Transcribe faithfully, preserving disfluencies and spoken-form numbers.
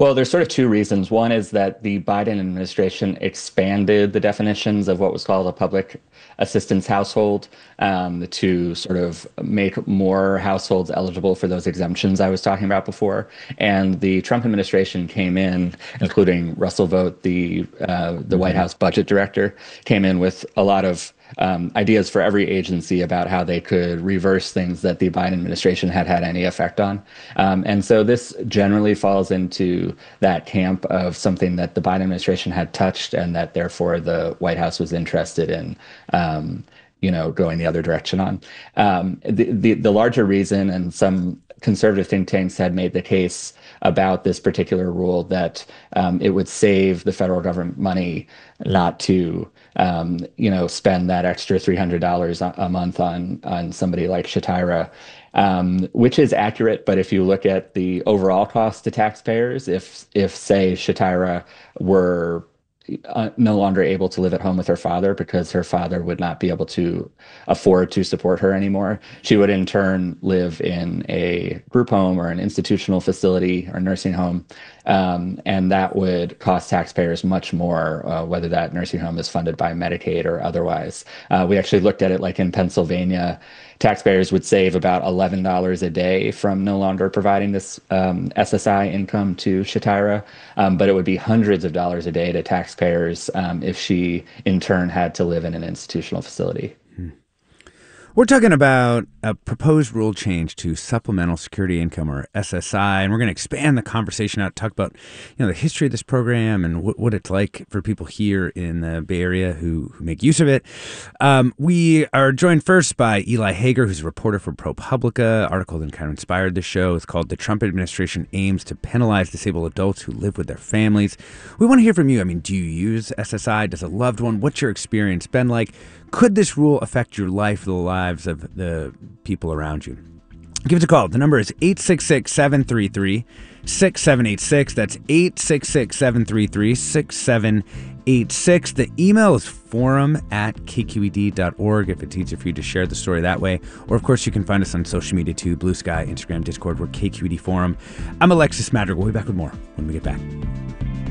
Well, there's sort of two reasons. One is that the Biden administration expanded the definitions of what was called a public assistance household um, to sort of make more households eligible for those exemptions I was talking about before. And the Trump administration came in, including Russell Vought, the uh, the White Hmm. House budget director, came in with a lot of um, ideas for every agency about how they could reverse things that the Biden administration had had any effect on. Um, and so this generally falls into that camp of something that the Biden administration had touched and that therefore the White House was interested in. Um, you know, going the other direction on. Um, the, the the larger reason, and some conservative think tanks had made the case about this particular rule that um, it would save the federal government money not to, um, you know, spend that extra three hundred dollars a, a month on on somebody like Shatira, um, which is accurate. But if you look at the overall cost to taxpayers, if if say Shatira were uh, no longer able to live at home with her father because her father would not be able to afford to support her anymore. She would in turn live in a group home or an institutional facility or nursing home. Um, and that would cost taxpayers much more, uh, whether that nursing home is funded by Medicaid or otherwise. Uh, we actually looked at it like in Pennsylvania, taxpayers would save about eleven dollars a day from no longer providing this um, S S I income to Shatira, um, but it would be hundreds of dollars a day to taxpayers um, if she in turn had to live in an institutional facility. We're talking about a proposed rule change to supplemental security income, or S S I, and we're going to expand the conversation out, talk about, you know, the history of this program and what, what it's like for people here in the Bay Area who, who make use of it. Um, we are joined first by Eli Hager, who's a reporter for ProPublica. Article that kind of inspired this show. It's called "The Trump Administration Aims to Penalize Disabled Adults Who Live with Their Families." We want to hear from you. I mean, do you use S S I? Does a loved one? What's your experience been like? Could this rule affect your life, the lives of the people around you? Give us a call. The number is eight six six, seven three three, six seven eight six. That's eight six six, seven three three, six seven eight six. The email is forum at k q e d dot org if it's easier for you to share the story that way. Or, of course, you can find us on social media too. Blue Sky, Instagram, Discord. We're K Q E D Forum. I'm Alexis Madrigal. We'll be back with more when we get back.